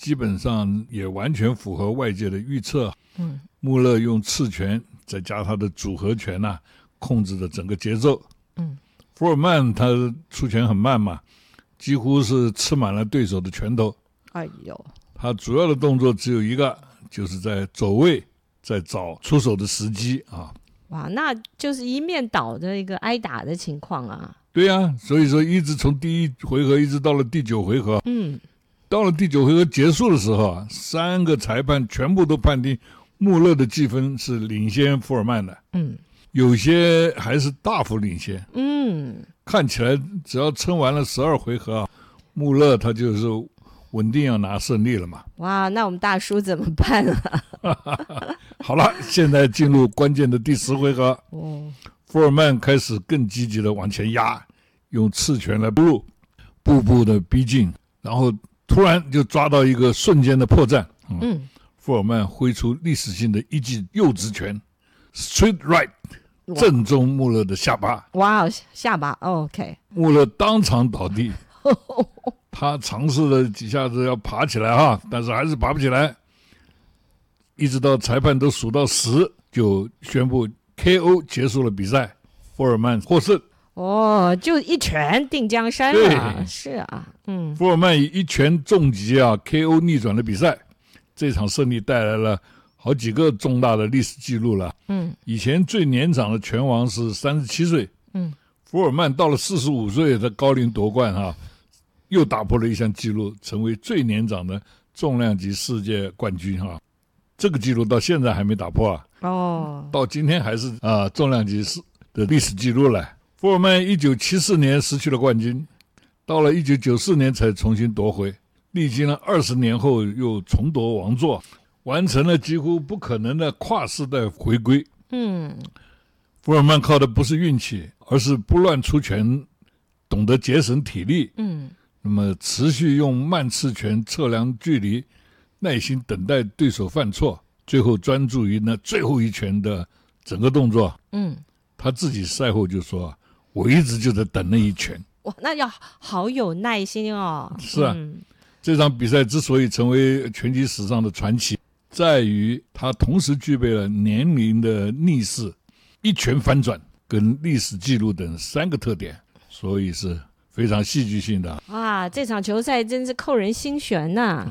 基本上也完全符合外界的预测。穆勒用次拳再加他的组合拳控制了整个节奏。福尔曼他出拳很慢嘛，几乎是吃满了对手的拳头。 哎呦， 他主要的动作只有一个，就是在走位，在找出手的时机哇，那就是一面倒的一个挨打的情况啊。 对啊，所以说一直从第一回合一直到了第9回合。到了第9回合结束的时候3个裁判全部都判定穆勒的计分是领先福尔曼的。有些还是大幅领先。看起来只要撑完了12回合穆勒他就是稳定要拿胜利了嘛。 哇，那我们大叔怎么办好了，现在进入关键的第10回合。福尔曼开始更积极的往前压，用刺拳来步步的逼近，然后突然就抓到一个瞬间的破绽。福尔曼挥出历史性的一记右直拳 Straight Right， 正中穆勒的下巴。 哇，下巴 OK。 穆勒当场倒地。他尝试了几下子要爬起来但是还是爬不起来，一直到裁判都数到10就宣布 KO 结束了比赛，福尔曼获胜。 就一拳定江山了。是啊。 福尔曼以一拳重击KO 逆转了比赛。这场胜利带来了好几个重大的历史记录了。以前最年长的拳王是37岁。福尔曼到了45岁的高龄夺冠又打破了一项纪录，成为最年长的重量级世界冠军这个纪录到现在还没打破到今天还是重量级的历史记录了。福尔曼1974年失去了冠军，到了1994年才重新夺回，历经了20年后又重夺王座，完成了几乎不可能的跨世代回归。福尔曼靠的不是运气，而是不乱出拳，懂得节省体力。那么持续用慢刺拳测量距离，耐心等待对手犯错，最后专注于那最后一拳的整个动作。他自己赛后就说我一直就在等那一拳。 哇，那要好有耐心哦。 是啊。这场比赛之所以成为拳击史上的传奇，在于他同时具备了年龄的逆势、一拳翻转跟历史记录等3个特点，所以是非常戏剧性的。 哇，这场球赛真是扣人心弦呐。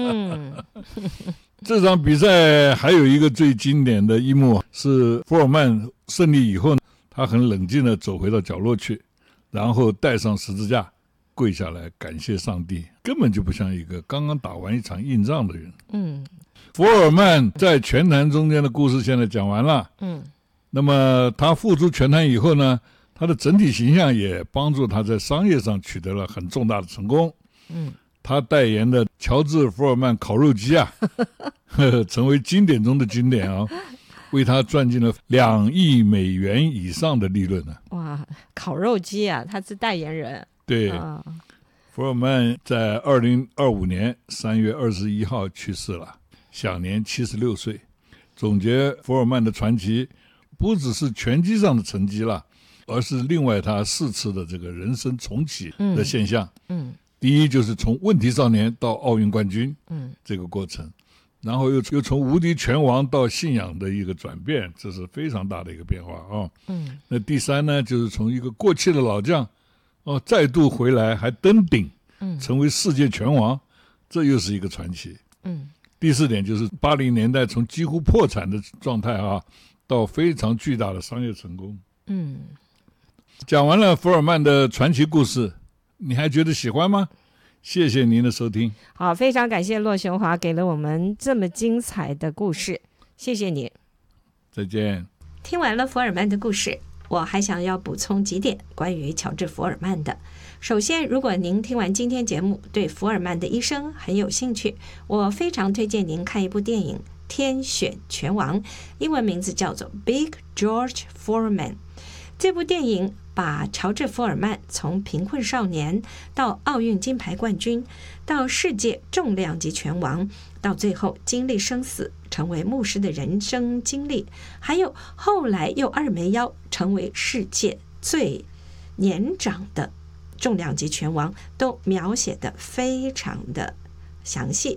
这场比赛还有一个最经典的一幕，是福尔曼胜利以后他很冷静地走回到角落去，然后带上十字架跪下来感谢上帝，根本就不像一个刚刚打完一场硬仗的人。福尔曼在拳坛中间的故事现在讲完了。那么他复出拳坛以后呢，他的整体形象也帮助他在商业上取得了很重大的成功。他代言的乔治福尔曼烤肉机成为经典中的经典为他赚进了2亿美元以上的利润呢。 哇，烤肉机他是代言人。 对。福尔曼在2025年3月21号去世了，享年76岁。总结福尔曼的传奇，不只是拳击上的成绩了，而是另外他4次的这个人生重启的现象。第一就是从问题少年到奥运冠军这个过程，然后又从无敌拳王到信仰的一个转变，这是非常大的一个变化那第3呢，就是从一个过气的老将再度回来还登顶成为世界拳王，这又是一个传奇。第4点就是80年代从几乎破产的状态到非常巨大的商业成功。讲完了福尔曼的传奇故事，你还觉得喜欢吗？谢谢您的收听。 好，非常感谢骆雄华给了我们这么精彩的故事，谢谢你。 再见。 听完了福尔曼的故事，我还想要补充几点关于乔治·福尔曼的。首先，如果您听完今天节目对福尔曼的一生很有兴趣，我非常推荐您看一部电影《天选拳王》，英文名字叫做 Big George Foreman。 这部电影把乔治·福尔曼从贫困少年到奥运金牌冠军，到世界重量级拳王，到最后经历生死成为牧师的人生经历，还有后来又2枚腰成为世界最年长的重量级拳王，都描写得非常的详细。